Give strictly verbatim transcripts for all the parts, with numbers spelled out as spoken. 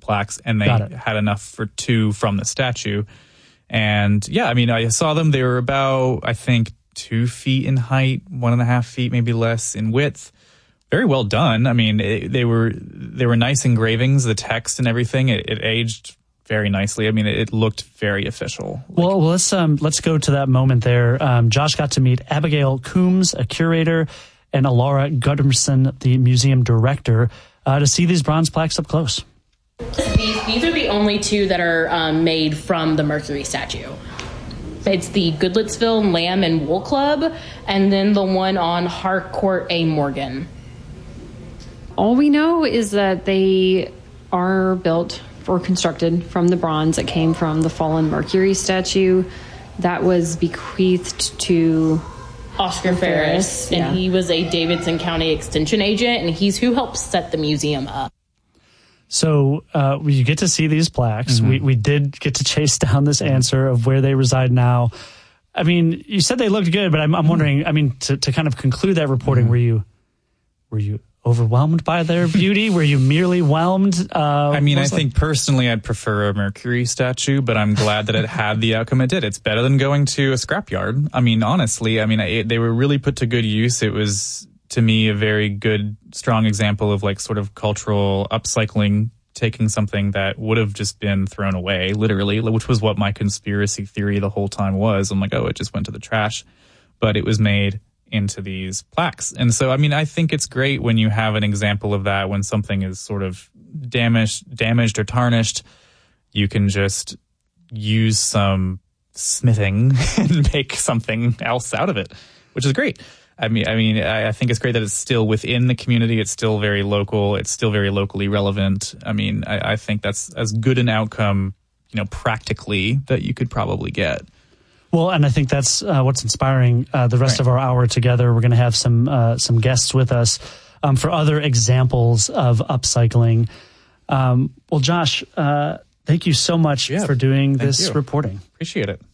plaques, and they had enough for two from the statue. And yeah, I mean, I saw them. They were about, I think, two feet in height, one and a half feet, maybe less in width. Very well done. I mean, it, they were they were nice engravings, the text and everything. It, it aged very nicely. I mean, it, it looked very official. Like, well, let's um let's go to that moment there. Um, Josh got to meet Abigail Coombs, a curator, and Alara Gudmerson, the museum director, uh, to see these bronze plaques up close. These, these are the only two that are um, made from the Mercury statue. It's the Goodlettsville Lamb and Wool Club, and then the one on Harcourt A. Morgan. All we know is that they are built or constructed from the bronze that came from the fallen Mercury statue that was bequeathed to Oscar Ferris, and yeah. he was a Davidson County Extension agent, and he's who helped set the museum up. So uh, you get to see these plaques. Mm-hmm. We we did get to chase down this answer of where they reside now. I mean, you said they looked good, but I'm, I'm wondering. I mean, to, to kind of conclude that reporting, mm-hmm. were you were you overwhelmed by their beauty? Were you merely whelmed? Uh, I mean, I like- think personally, I'd prefer a Mercury statue, but I'm glad that it had the outcome it did. It's better than going to a scrapyard. I mean, honestly, I mean, it, they were really put to good use. It was, to me, a very good, strong example of like sort of cultural upcycling, taking something that would have just been thrown away, literally, which was what my conspiracy theory the whole time was. I'm like, oh, it just went to the trash, but it was made into these plaques. And so, I mean, I think it's great when you have an example of that, when something is sort of damaged, damaged or tarnished, you can just use some smithing and make something else out of it, which is great. I mean, I mean, I think it's great that it's still within the community. It's still very local. It's still very locally relevant. I mean, I, I think that's as good an outcome, you know, practically, that you could probably get. Well, and I think that's uh, what's inspiring uh, the rest right. of our hour together. We're going to have some uh, some guests with us um, for other examples of upcycling. Um, well, Josh, uh, thank you so much yeah, for doing this you. reporting. Appreciate it.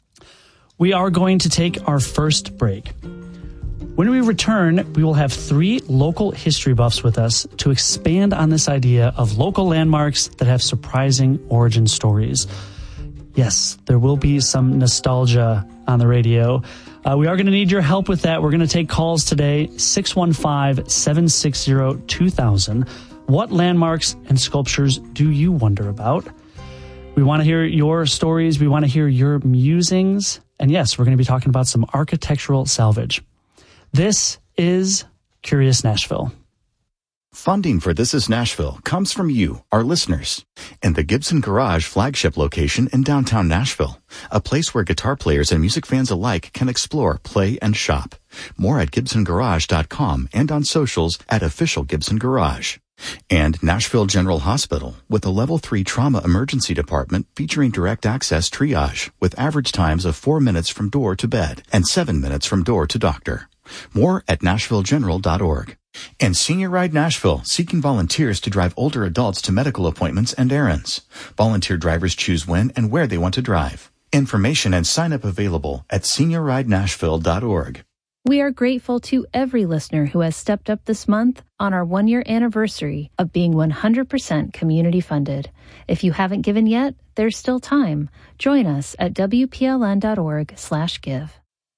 We are going to take our first break. When we return, we will have three local history buffs with us to expand on this idea of local landmarks that have surprising origin stories. Yes, there will be some nostalgia on the radio. Uh, we are going to need your help with that. We're going to take calls today, six one five, seven six zero, two thousand. What landmarks and sculptures do you wonder about? We want to hear your stories. We want to hear your musings. And yes, we're going to be talking about some architectural salvage. This is Curious Nashville. Funding for This is Nashville comes from you, our listeners, and the Gibson Garage flagship location in downtown Nashville, a place where guitar players and music fans alike can explore, play, and shop. More at gibson garage dot com and on socials at Official Gibson Garage. And Nashville General Hospital, with a level three trauma emergency department featuring direct access triage, with average times of four minutes from door to bed and seven minutes from door to doctor. More at nashville general dot org. And Senior Ride Nashville, seeking volunteers to drive older adults to medical appointments and errands. Volunteer drivers choose when and where they want to drive. Information and sign-up available at senior ride nashville dot org. We are grateful to every listener who has stepped up this month on our one-year anniversary of being one hundred percent community-funded. If you haven't given yet, there's still time. Join us at w p l n dot org slash give.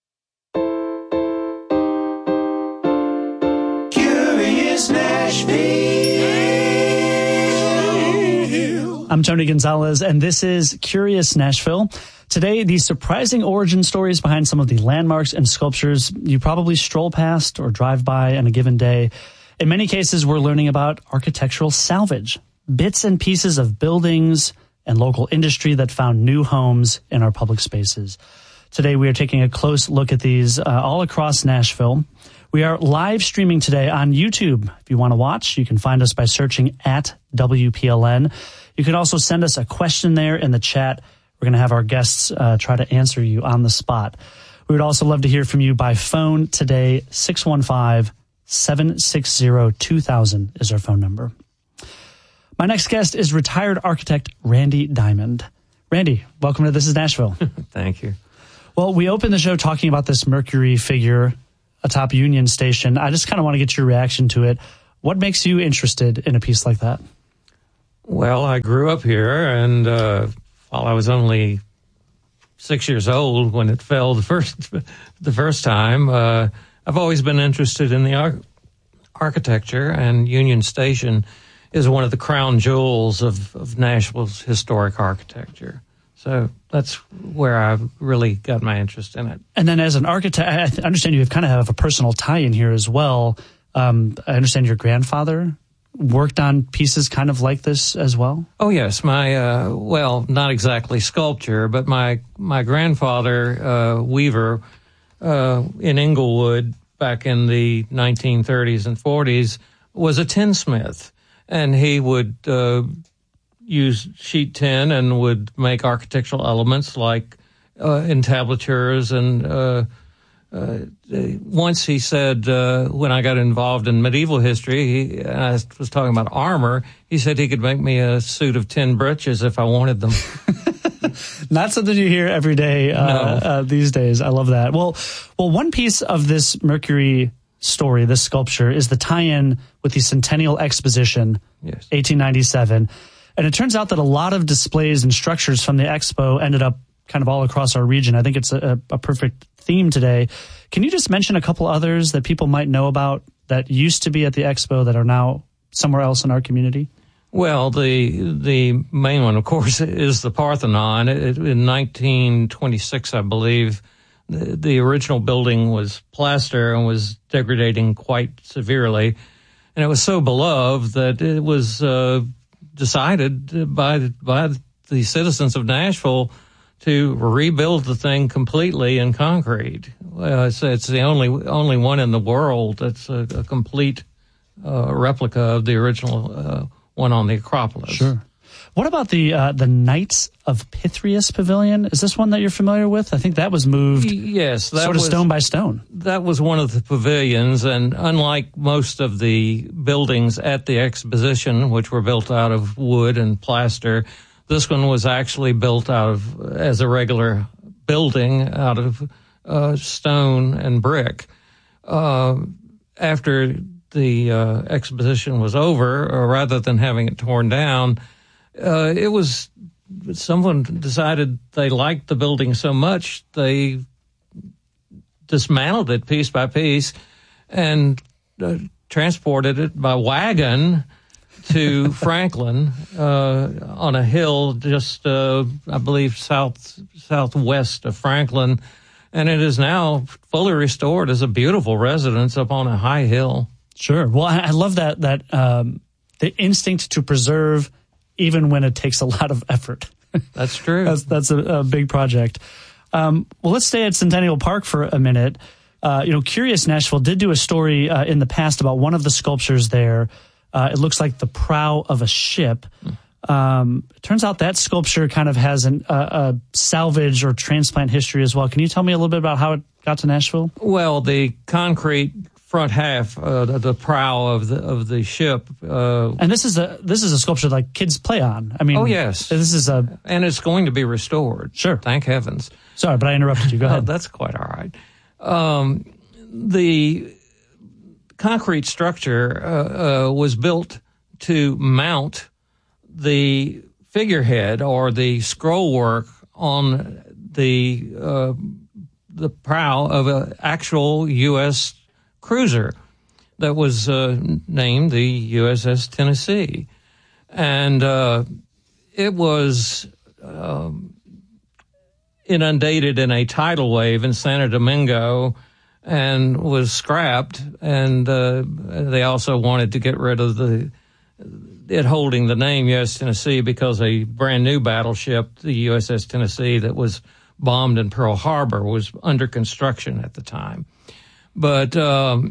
I'm Tony Gonzalez, and this is Curious Nashville. Today, the surprising origin stories behind some of the landmarks and sculptures you probably stroll past or drive by on a given day. In many cases, we're learning about architectural salvage, bits and pieces of buildings and local industry that found new homes in our public spaces. Today, we are taking a close look at these uh, all across Nashville. We are live streaming today on YouTube. If you want to watch, you can find us by searching at W P L N. You can also send us a question there in the chat. We're going to have our guests uh, try to answer you on the spot. We would also love to hear from you by phone today. six one five, seven six zero, two thousand is our phone number. My next guest is retired architect Randy Diamond. Randy, welcome to This is Nashville. Thank you. Well, we opened the show talking about this Mercury figure atop Union Station. I just kind of want to get your reaction to it. What makes you interested in a piece like that? Well, I grew up here, and uh, while I was only six years old when it fell the first the first time, uh, I've always been interested in the ar- architecture, and Union Station is one of the crown jewels of, of Nashville's historic architecture. So that's where I've really got my interest in it. And then as an architect, I understand you kind of have a personal tie-in here as well. Um, I understand your grandfather worked on pieces kind of like this as well? Oh, yes. My, uh, well, not exactly sculpture, but my, my grandfather, uh, Weaver, uh, in Englewood back in the nineteen thirties and forties was a tinsmith, and he would, uh, use sheet tin and would make architectural elements like, uh, entablatures and, uh, Uh, once he said, uh, when I got involved in medieval history, he, and I was talking about armor, he said he could make me a suit of tin breeches if I wanted them. Not something you hear every day uh, no. uh, these days. I love that. Well, well, one piece of this Mercury story, this sculpture, is the tie-in with the Centennial Exposition, yes. eighteen ninety-seven. And it turns out that a lot of displays and structures from the expo ended up kind of all across our region. I think it's a, a perfect theme today. Can you just mention a couple others that people might know about that used to be at the expo that are now somewhere else in our community? Well, the the main one, of course, is the Parthenon. It, in nineteen twenty-six, I believe, the, the original building was plaster and was degrading quite severely. And it was so beloved that it was uh, decided by by the citizens of Nashville to rebuild the thing completely in concrete. Uh, it's, it's the only only one in the world that's a, a complete uh, replica of the original uh, one on the Acropolis. Sure. What about the uh, the Knights of Pythias Pavilion? Is this one that you're familiar with? I think that was moved yes, that sort of was, stone by stone. That was one of the pavilions, and unlike most of the buildings at the exposition, which were built out of wood and plaster, this one was actually built out of, as a regular building, out of uh, stone and brick. Uh, after the uh, exposition was over, or rather than having it torn down, uh, it was, someone decided they liked the building so much, they dismantled it piece by piece and uh, transported it by wagon to Franklin, uh, on a hill just, uh, I believe, south southwest of Franklin, and it is now fully restored as a beautiful residence up on a high hill. Sure. Well, I, I love that that um, the instinct to preserve, even when it takes a lot of effort. That's true. that's that's a, a big project. Um, well, let's stay at Centennial Park for a minute. Uh, you know, Curious Nashville did do a story uh, in the past about one of the sculptures there. Uh, it looks like the prow of a ship. Um, it turns out that sculpture kind of has an, uh, a salvage or transplant history as well. Can you tell me a little bit about how it got to Nashville? Well, the concrete front half, uh, the, the prow of the of the ship, uh, and this is a this is a sculpture like kids play on. I mean, oh yes, this is a and it's going to be restored. Sure, thank heavens. Sorry, but I interrupted you. Go ahead. Oh, that's quite all right. Um, the concrete structure uh, uh, was built to mount the figurehead or the scroll work on the uh, the prow of an actual U S cruiser that was uh, named the U S S Tennessee, and uh, it was um, inundated in a tidal wave in Santo Domingo and was scrapped, and uh, they also wanted to get rid of the it holding the name U S Tennessee because a brand new battleship, the U S S Tennessee, that was bombed in Pearl Harbor, was under construction at the time. But um,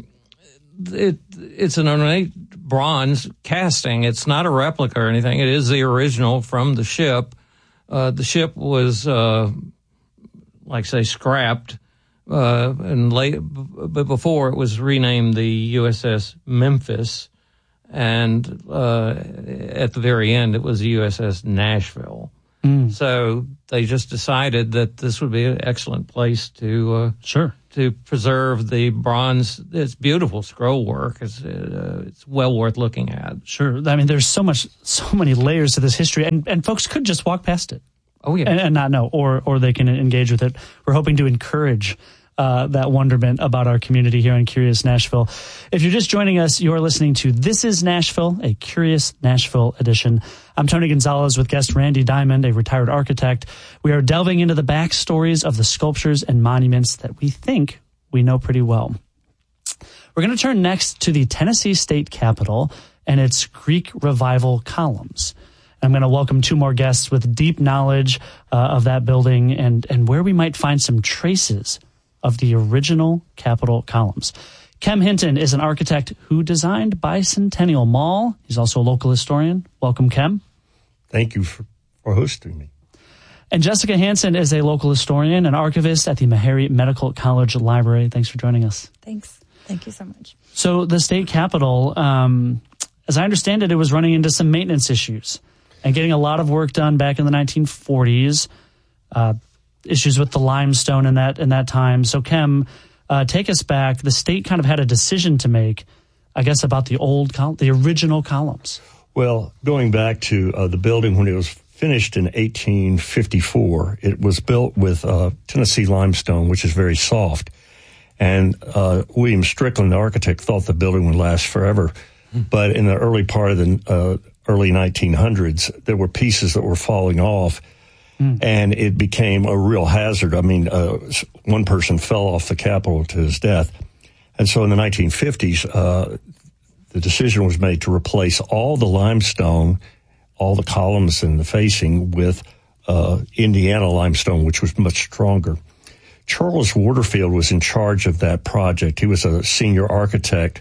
it it's an ornate bronze casting. It's not a replica or anything. It is the original from the ship. Uh, the ship was, uh, like say, scrapped. Uh, and late, but before it was renamed the U S S Memphis, and uh, at the very end it was the U S S Nashville. Mm. So they just decided that this would be an excellent place to uh, sure to preserve the bronze. It's beautiful scroll work. It's uh, it's well worth looking at. Sure. I mean, there's so much, so many layers to this history, and, and folks could just walk past it. Oh, yeah. And, and not know, or or they can engage with it. We're hoping to encourage uh, that wonderment about our community here in Curious Nashville. If you're just joining us, you're listening to This is Nashville, a Curious Nashville edition. I'm Tony Gonzalez with guest Randy Diamond, a retired architect. We are delving into the backstories of the sculptures and monuments that we think we know pretty well. We're going to turn next to the Tennessee State Capitol and its Greek Revival columns. I'm going to welcome two more guests with deep knowledge uh, of that building and, and where we might find some traces of the original Capitol columns. Kem Hinton is an architect who designed Bicentennial Mall. He's also a local historian. Welcome, Kem. Thank you for, for hosting me. And Jessica Hansen is a local historian and archivist at the Meharry Medical College Library. Thanks for joining us. Thanks. Thank you so much. So the state capitol, um, as I understand it, it was running into some maintenance issues and getting a lot of work done back in the nineteen forties, uh, issues with the limestone in that in that time. So, Kem, uh, take us back. The state kind of had a decision to make, I guess, about the old, col- the original columns. Well, going back to uh, the building when it was finished in eighteen fifty-four, it was built with uh, Tennessee limestone, which is very soft. And uh, William Strickland, the architect, thought the building would last forever. Mm. But in the early part of the uh, early nineteen hundreds, there were pieces that were falling off, mm. and it became a real hazard. I mean, uh, one person fell off the Capitol to his death. And so in the nineteen fifties, uh, the decision was made to replace all the limestone, all the columns and the facing with uh, Indiana limestone, which was much stronger. Charles Waterfield was in charge of that project. He was a senior architect.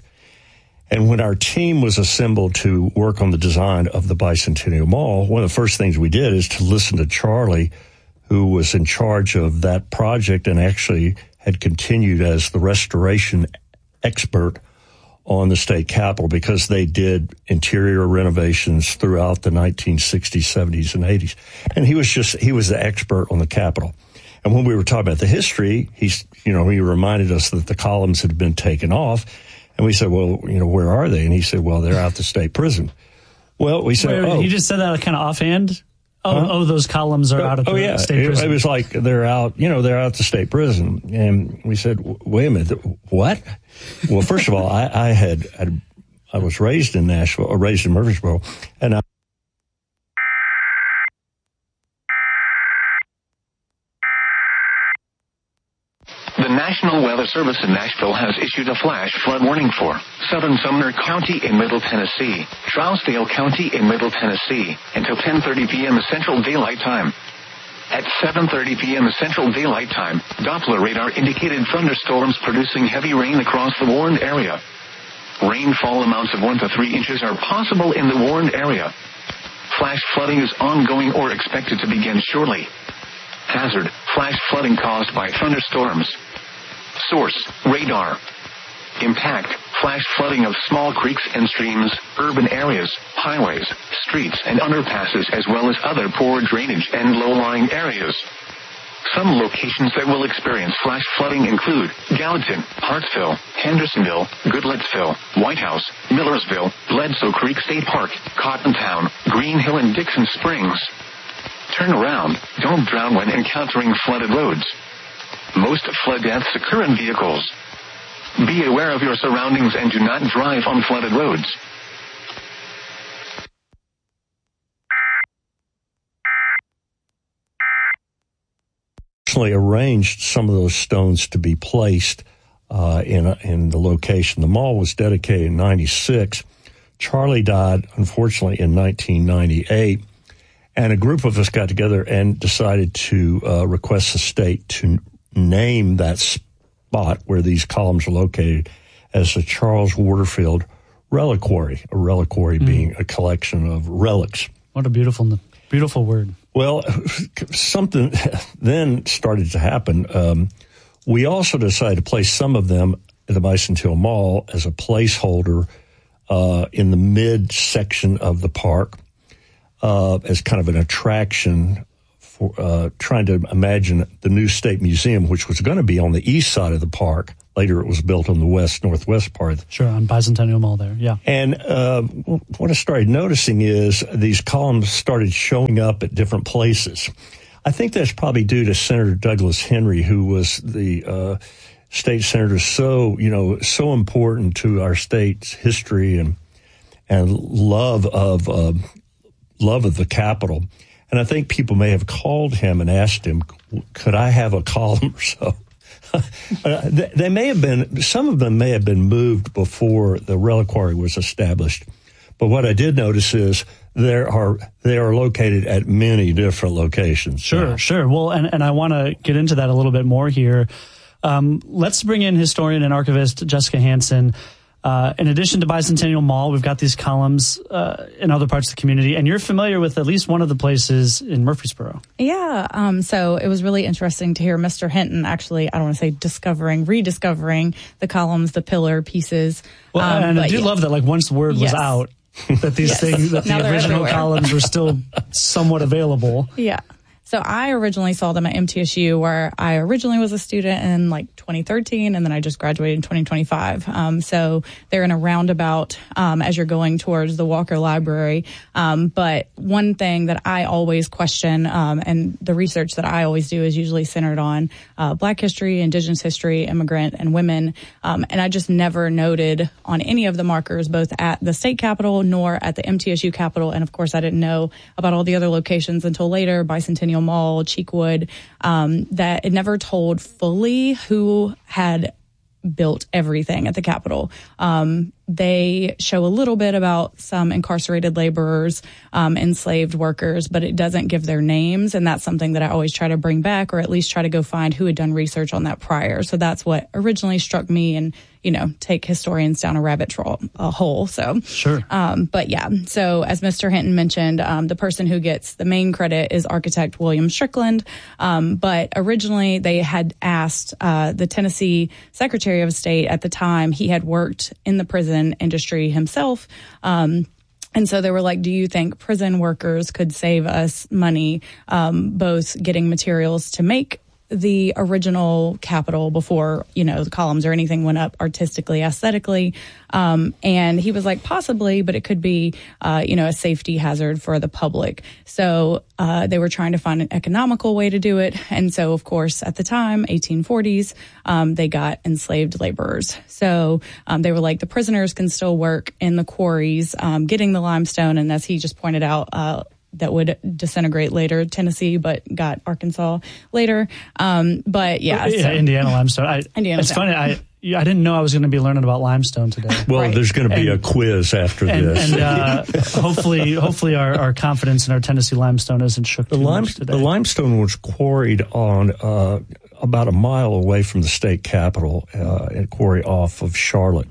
And when our team was assembled to work on the design of the Bicentennial Mall, one of the first things we did is to listen to Charlie, who was in charge of that project and actually had continued as the restoration expert on the state capitol, because they did interior renovations throughout the nineteen sixties, seventies, and eighties. And he was just, he was the expert on the Capitol. And when we were talking about the history, he's, you know, he reminded us that the columns had been taken off. And we said, well, you know, where are they? And he said, well, they're out the state prison. Well, we said, wait, wait, oh. He just said that kind of offhand? Oh, huh? oh, those columns are oh, out of the oh, yeah. state prison. It, it was like they're out, you know, they're out the state prison. And we said, wait a minute, what? Well, first of all, I, I had, had, I was raised in Nashville, or raised in Murfreesboro, and I The National Weather Service in Nashville has issued a flash flood warning for southern Sumner County in Middle Tennessee, Trousdale County in Middle Tennessee, until ten thirty p.m. Central Daylight Time. At seven thirty p.m. Central Daylight Time, Doppler radar indicated thunderstorms producing heavy rain across the warned area. Rainfall amounts of one to three inches are possible in the warned area. Flash flooding is ongoing or expected to begin shortly. Hazard, flash flooding caused by thunderstorms. Source, radar. Impact, flash flooding of small creeks and streams, urban areas, highways, streets and underpasses, as well as other poor drainage and low-lying areas. Some locations that will experience flash flooding include Gallatin, Hartsville, Hendersonville, Goodlettsville, White House, Millersville, Bledsoe Creek State Park, Cottontown, Green Hill and Dixon Springs. Turn around. Don't drown when encountering flooded roads. Most flood deaths occur in vehicles. Be aware of your surroundings and do not drive on flooded roads. Arranged some of those stones to be placed uh, in a, in the location. The mall was dedicated in ninety-six. Charlie died, unfortunately, in nineteen ninety-eight. And a group of us got together and decided to uh, request the state to name that spot where these columns are located as the Charles Waterfield Reliquary, a reliquary mm. being a collection of relics. What a beautiful, beautiful word. Well, something then started to happen. Um, we also decided to place some of them at the Bicentennial Mall as a placeholder uh, in the mid section of the park. Uh, as kind of an attraction for uh, trying to imagine the new State Museum, which was going to be on the east side of the park. Later, it was built on the west, northwest part. Sure, on Bicentennial Mall there, yeah. And uh, what I started noticing is these columns started showing up at different places. I think that's probably due to Senator Douglas Henry, who was the uh, state senator, so, you know, so important to our state's history and and love of uh, love of the Capitol. And I think people may have called him and asked him, could I have a column or so? uh, they, they may have been, some of them may have been moved before the reliquary was established. But what I did notice is there are they are located at many different locations. Sure, now. sure. Well, and, and I want to get into that a little bit more here. Um, let's bring in historian and archivist Jessica Hansen. Uh, in addition to Bicentennial Mall, we've got these columns uh, in other parts of the community, and you're familiar with at least one of the places in Murfreesboro. Yeah, um, so it was really interesting to hear Mister Hinton actually, I don't want to say discovering, rediscovering the columns, the pillar pieces. Well, um, and I do yeah. love that, like, once the word yes. was out, that these yes. things, that the original everywhere. columns were still somewhat available. Yeah. So I originally saw them at M T S U, where I originally was a student in like twenty thirteen, and then I just graduated in twenty twenty-five. Um, so they're in a roundabout um, as you're going towards the Walker Library. Um, but one thing that I always question, um, and the research that I always do is usually centered on uh, Black history, Indigenous history, immigrant, and women. Um, and I just never noted on any of the markers, both at the state capitol nor at the M T S U capitol. And of course, I didn't know about all the other locations until later, Bicentennial Mall, Cheekwood, um, that it never told fully who had built everything at the Capitol. Um, they show a little bit about some incarcerated laborers, um, enslaved workers, but it doesn't give their names. And that's something that I always try to bring back, or at least try to go find who had done research on that prior. So that's what originally struck me, and, you know, take historians down a rabbit trail, a hole. So, sure. Um, but yeah, so as Mister Hinton mentioned, um, the person who gets the main credit is architect William Strickland. Um, but originally they had asked, uh, the Tennessee Secretary of State at the time, he had worked in the prison industry himself. Um, And so they were like, do you think prison workers could save us money, um, both getting materials to make the original Capitol before, you know, the columns or anything went up artistically, aesthetically. Um, and he was like, possibly, but it could be, uh, you know, a safety hazard for the public. So uh, they were trying to find an economical way to do it. And so, of course, at the time, eighteen forties, um, they got enslaved laborers. So um, they were like, the prisoners can still work in the quarries, um, getting the limestone. And as he just pointed out, uh, that would disintegrate later, Tennessee, but got Arkansas later. Um, but yeah, yeah so. Indiana limestone. I, Indiana it's limestone. funny. I I didn't know I was going to be learning about limestone today. Well, right. there's going to be and, a quiz after and, this, and uh, hopefully, hopefully our, our confidence in our Tennessee limestone isn't shook the too lime, much today. The limestone was quarried on uh, about a mile away from the state capitol, uh, a quarry off of Charlotte,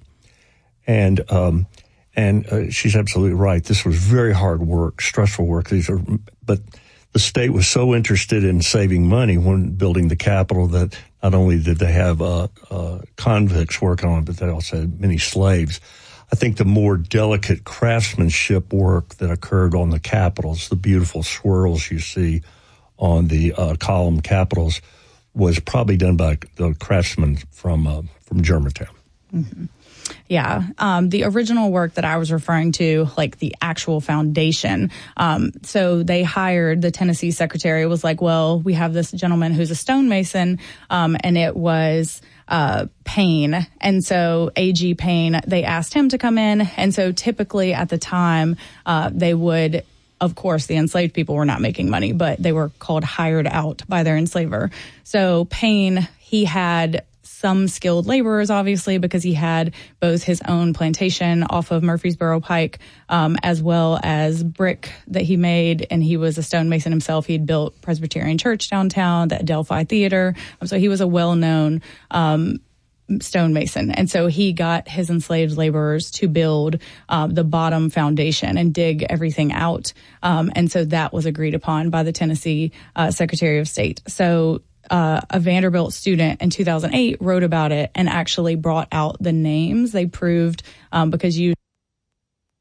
and. Um, And uh, she's absolutely right. This was very hard work, stressful work. These are, but the state was so interested in saving money when building the Capitol that not only did they have uh, uh, convicts working on it, but they also had many slaves. I think the more delicate craftsmanship work that occurred on the Capitols, the beautiful swirls you see on the uh, column Capitols, was probably done by the craftsmen from uh, from Germantown. Mm-hmm. Yeah. Um, the original work that I was referring to, like the actual foundation. Um, so they hired the Tennessee secretary. It was like, well, we have this gentleman who's a stonemason, um, and it was uh, Payne. And so A G Payne, they asked him to come in. And so typically at the time, uh, they would, of course, the enslaved people were not making money, but they were called hired out by their enslaver. So Payne, he had some skilled laborers, obviously, because he had both his own plantation off of Murfreesboro Pike, um, as well as brick that he made. And he was a stonemason himself. He'd built Presbyterian Church downtown, the Adelphi Theater. So he was a well-known um, stonemason. And so he got his enslaved laborers to build uh, the bottom foundation and dig everything out. Um, and so that was agreed upon by the Tennessee uh, Secretary of State. So Uh, a Vanderbilt student in two thousand eight wrote about it and actually brought out the names. They proved, um, because you